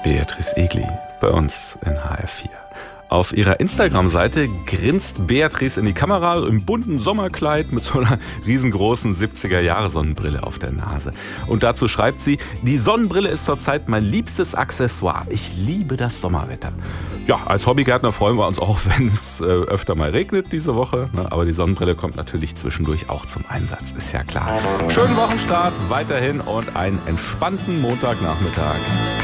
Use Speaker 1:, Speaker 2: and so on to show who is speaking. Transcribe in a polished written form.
Speaker 1: Beatrice Egli bei uns in HR4. Auf ihrer Instagram-Seite grinst Beatrice in die Kamera im bunten Sommerkleid mit so einer riesengroßen 70er-Jahre-Sonnenbrille auf der Nase. Und dazu schreibt sie, die Sonnenbrille ist zurzeit mein liebstes Accessoire. Ich liebe das Sommerwetter. Ja, als Hobbygärtner freuen wir uns auch, wenn es öfter mal regnet diese Woche. Aber die Sonnenbrille kommt natürlich zwischendurch auch zum Einsatz, ist ja klar. Schönen Wochenstart weiterhin und einen entspannten Montagnachmittag.